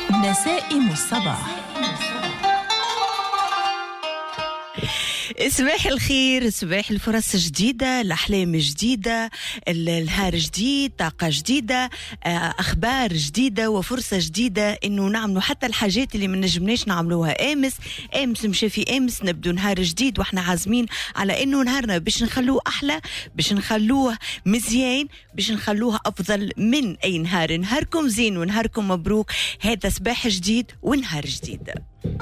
نسائم الصباح. صباح الخير، صباح الفرص جديدة، الأحلام جديدة، النهار جديد، طاقة جديدة، أخبار جديدة وفرصة جديدة إنه نعملوا حتى الحاجات اللي من نجمناش نعملوها أمس مشى في أمس نبدو نهار جديد وإحنا عازمين على إنه نهارنا باش نخلوه أحلى، باش نخلوه مزيان، باش نخلوه أفضل من أي نهار. نهاركم زين ونهاركم مبروك، هذا صباح جديد ونهار جديد.